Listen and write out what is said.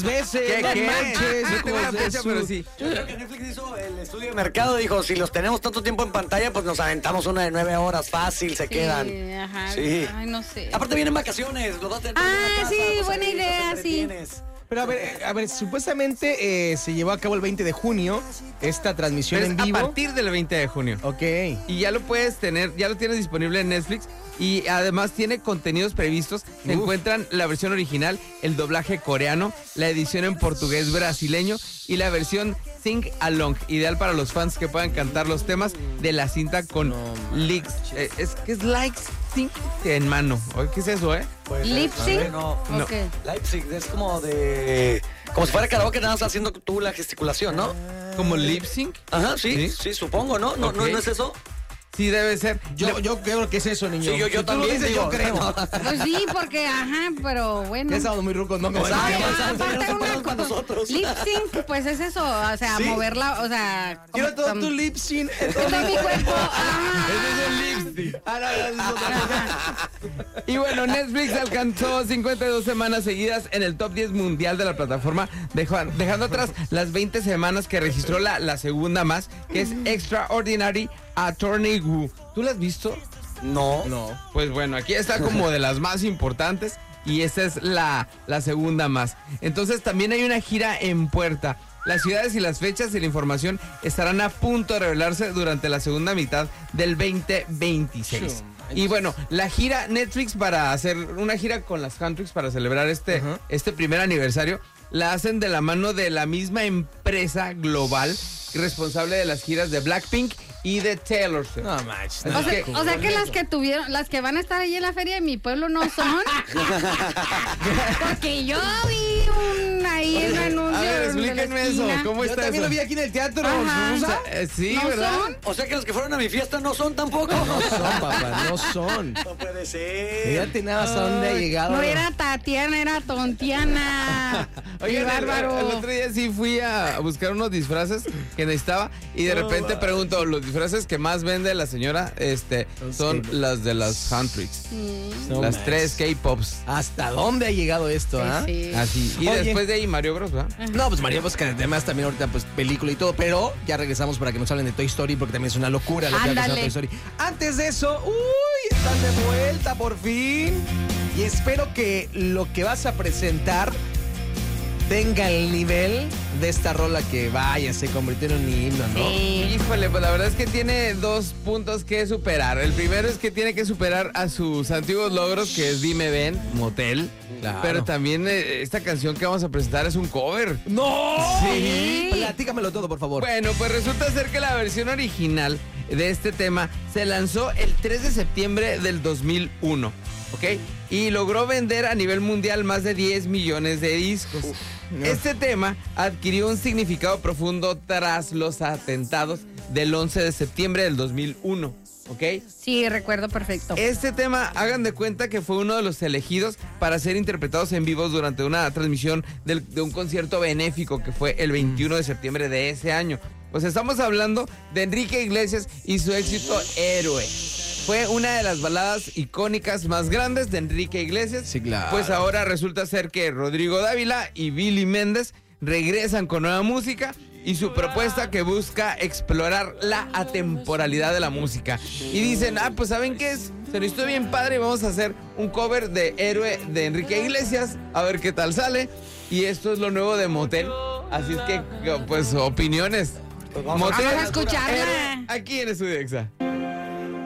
veces. ¿Qué? No tengo la fecha, pero sí. Yo creo que Netflix hizo el estudio de mercado, dijo, si los tenemos tanto tiempo en pantalla, pues nos aventamos una de 9 horas, fácil, se quedan. Ajá. Sí. Ay, no sé. Aparte vienen vacaciones, los vas a tener en la casa, sí, pues buena ahí los idea, sí. entretienes. Pero a ver, supuestamente se llevó a cabo el 20 de junio esta transmisión Pero en es vivo. a partir del 20 de junio. Ok. Y ya lo puedes tener, ya lo tienes disponible en Netflix. Y además tiene contenidos previstos. Se encuentran la versión original, el doblaje coreano, la edición en portugués brasileño y la versión Sing Along, ideal para los fans que puedan cantar los temas de la cinta con leaks. Es likes sync en mano. ¿Qué es eso, Pues, ¿Lip sync? No. No. Ok. Leipzig es como de... Como si fuera karaoke, nada más haciendo tú la gesticulación, ¿no? ¿Como lip sync? Ajá, sí, ¿Sí? sí, supongo, ¿no? ¿No, Ok. no es eso? Sí, debe ser. Yo creo que es eso, niño. Sí, yo Si tú lo también dices, digo, yo creo. Pues sí, porque, pero bueno. Ya estamos muy rucos, ¿no? Como Ay, avanzando, ya no aparte se una pueden con cosa, nosotros. lip sync, pues es eso, o sea, Sí. moverla, o sea... Quiero todo tu lip sync. todo mi cuerpo, ajá. Ese es un lipstick. Ah, no, eso es otra cosa. Y bueno, Netflix alcanzó 52 semanas seguidas en el top 10 mundial de la plataforma, dejando atrás las 20 semanas que registró la segunda más, que es Extraordinary Attorney Woo. ¿Tú la has visto? No. No. Pues bueno, aquí está como de las más importantes y esta es la segunda más. Entonces también hay una gira en puerta. Las ciudades y las fechas y la información estarán a punto de revelarse durante la segunda mitad del 2026. Y bueno, la gira Netflix para hacer una gira con las countries para celebrar este primer aniversario, la hacen de la mano de la misma empresa global responsable de las giras de Blackpink y de Taylor Swift. No manches. O sea que las que van a estar ahí en la feria de mi pueblo no son. Porque yo vi ahí en un anuncio. A ver, de la explíquenme eso. esquina. ¿Cómo Yo está también eso? lo vi aquí en el teatro. Ajá. ¿Susa? Sí, ¿No ¿verdad? son? O sea que los que fueron a mi fiesta no son tampoco. No son, papá, no son. No puede ser. Fíjate nada hasta dónde ha llegado. No era Tatiana, era Tontiana. Oye, Qué bárbaro. el otro día sí fui a buscar unos disfraces que necesitaba y de repente pregunto, los disfraces que más vende la señora son las de las countries. No Las manches. 3 K-Pops. ¿Hasta dónde ha llegado esto, ah? Sí. Así. Y Oye. después de ahí Mario Bros, ¿verdad? No, pues María, pues que además también ahorita pues película y todo, pero ya regresamos para que nos hablen de Toy Story porque también es una locura lo que ha pasado Ándale. Toy Story. Antes de eso, están de vuelta por fin y espero que lo que vas a presentar tenga el nivel de esta rola que vaya, se convirtió en un himno, ¿no? Sí. Híjole, pues la verdad es que tiene 2 puntos que superar. El primero es que tiene que superar a sus antiguos logros, que es Dime Ven, Motel. Claro. Pero también esta canción que vamos a presentar es un cover. ¡No! Sí. Platícamelo todo, por favor. Bueno, pues resulta ser que la versión original de este tema se lanzó el 3 de septiembre del 2001, ¿ok? Y logró vender a nivel mundial más de 10 millones de discos. Este tema adquirió un significado profundo tras los atentados del 11 de septiembre del 2001, ¿ok? Sí, recuerdo perfecto. Este tema, hagan de cuenta que fue uno de los elegidos para ser interpretados en vivo durante una transmisión de un concierto benéfico que fue el 21 de septiembre de ese año. Pues estamos hablando de Enrique Iglesias y su éxito Héroe. Fue una de las baladas icónicas más grandes de Enrique Iglesias. Sí, claro. Pues ahora resulta ser que Rodrigo Dávila y Billy Méndez regresan con nueva música y su propuesta que busca explorar la atemporalidad de la música. Y dicen, pues ¿saben qué es? Se nos hizo bien padre, vamos a hacer un cover de Héroe de Enrique Iglesias, a ver qué tal sale. Y esto es lo nuevo de Motel. Así es que, pues, opiniones. Pues vamos a escucharla. Héroe, aquí en Estudio Exa.